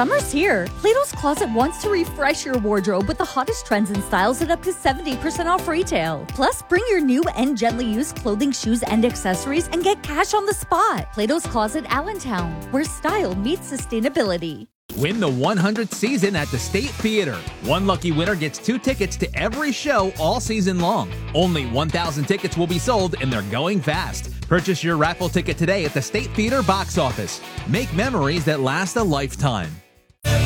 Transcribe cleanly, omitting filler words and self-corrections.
Summer's here. Plato's Closet wants to refresh your wardrobe with the hottest trends and styles at up to 70% off retail. Plus, bring your new and gently used clothing, shoes, and accessories and get cash on the spot. Plato's Closet Allentown, where style meets sustainability. Win the 100th season at the State Theater. One lucky winner gets 2 tickets to every show all season long. Only 1,000 tickets will be sold, and they're going fast. Purchase your raffle ticket today at the State Theater box office. Make memories that last a lifetime.